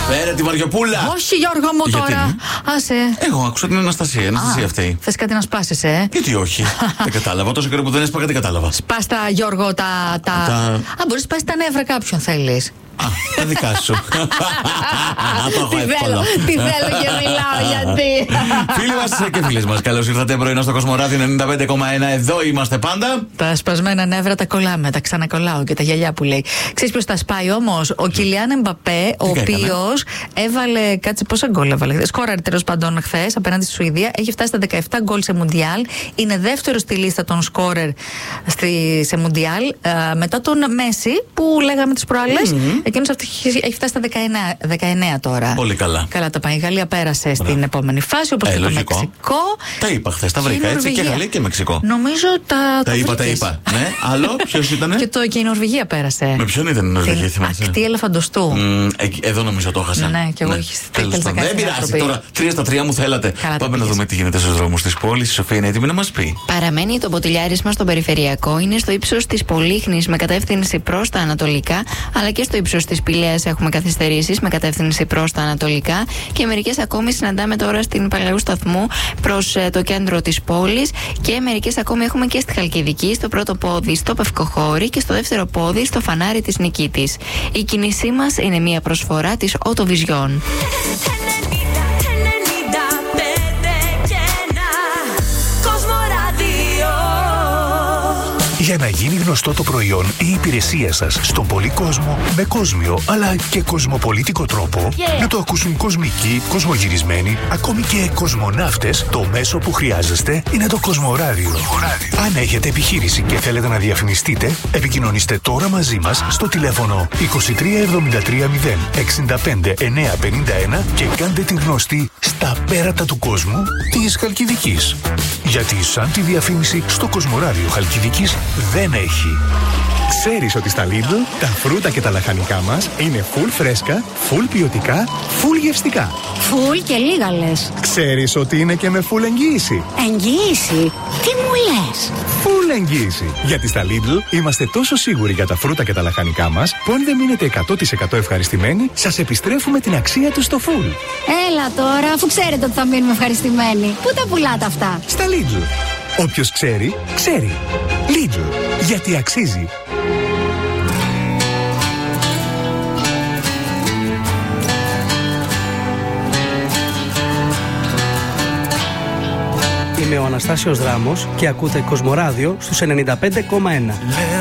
Πέρα τη Βαριοπούλα. Όχι, Γιώργο μου τώρα. Άσε. Εγώ άκουσα την Αναστασία. Αναστασία αυτή. Θες κάτι να σπάσεις, Γιατί όχι. Δεν κατάλαβα. Τόσο καιρό που δεν έσπαγα, δεν κατάλαβα. Σπάστα, Γιώργο, τα. Α, μπορείς να σπάσεις τα νεύρα κάποιον θέλεις. Τα δικά σου. Τι θέλω και μιλάω, γιατί. Φίλοι μας και φίλες μας, καλώς ήρθατε πρωινό στο Κοσμοράδιο 95,1. Εδώ είμαστε πάντα. Τα σπασμένα νεύρα τα κολλάμε, τα ξανακολλάω και τα γυαλιά που λέει. Ξέρεις ποιος τα σπάει όμως? Ο Κιλιάν Εμπαπέ, ο οποίος έβαλε. Κάτσε πόσα γκολ έβαλε. Σκόραρε τέλος πάντων χθες απέναντι στη Σουηδία. Έχει φτάσει στα 17 γκολ σε Μουντιάλ. Είναι δεύτερο στη λίστα των σκόρερ σε Μουντιάλ. Μετά τον Μέση που λέγαμε τις προάλλες. Εκείνος έχει φτάσει στα 19 τώρα. Πολύ καλά. Καλά τα πάει. Η Γαλλία πέρασε στην επόμενη φάση, όπως και το Μεξικό. Τα είπα χθες, τα βρήκα έτσι. Και Γαλλία και Μεξικό. Νομίζω τα είπα. Ναι, άλλο, ποιος ήτανε? Και η Νορβηγία πέρασε. Με ποιον ήταν η Νορβηγία, θυμάσαι? Ακτή Ελεφαντοστού. Εδώ νομίζω το έχασα. Ναι, και εγώ δεν πειράζει τώρα. 3-3 μου θέλατε. Πάμε να δούμε τι γίνεται στους δρόμους της πόλης. Η Σοφία είναι έτοιμη να μας πει. Παραμένει το ποτηλιάρισμα στον περιφερειακό. Είναι στο ύψος της Πολύχνης με κατεύθυνση προς τα ανατολικά, αλλά και στο ύψος της Πηλαίας έχουμε καθυστερήσεις με κατεύθυνση προς τα ανατολικά και μερικές ακόμη συναντάμε τώρα στην Παλαιού Σταθμού προς το κέντρο της πόλης και μερικές ακόμη έχουμε και στη Χαλκιδική, στο πρώτο πόδι στο Πευκοχώρι και στο δεύτερο πόδι στο φανάρι της Νικήτης. Η κίνησή μας είναι μια προσφορά της Autovision. Για να γίνει γνωστό το προϊόν ή η υπηρεσία σας στον πολύ κόσμο, με κόσμιο αλλά και κοσμοπολίτικο τρόπο, να το ακούσουν κοσμικοί, κοσμογυρισμένοι, ακόμη και κοσμοναύτες, το μέσο που χρειάζεστε είναι το Κοσμοράδιο. Αν έχετε επιχείρηση και θέλετε να διαφημιστείτε, επικοινωνήστε τώρα μαζί μας στο τηλέφωνο 23 73 0 65 951 και κάντε την γνωστή στα πέρατα του κόσμου της Χαλκιδικής. Γιατί σαν τη διαφήμιση στο Κοσμοράδιο Χαλκιδικής δεν έχει. Ξέρεις ότι στα Lidl τα φρούτα και τα λαχανικά μας είναι full φρέσκα, full ποιοτικά, full γευστικά. Full και λίγα λες. Ξέρεις ότι είναι και με full εγγύηση. Εγγύηση? Τι μου λες? Full εγγύηση. Γιατί στα Lidl είμαστε τόσο σίγουροι για τα φρούτα και τα λαχανικά μας που αν δεν μείνετε 100% ευχαριστημένοι, σας επιστρέφουμε την αξία τους στο full. Έλα τώρα, αφού ξέρετε ότι θα μείνουμε ευχαριστημένοι. Πού τα πουλάτε αυτά? Στα Lidl. Όποιος ξέρει, ξέρει. Lidl. Γιατί αξίζει. Είμαι ο Αναστάσιος Δράμος και ακούτε Κοσμοράδιο στους 95,1.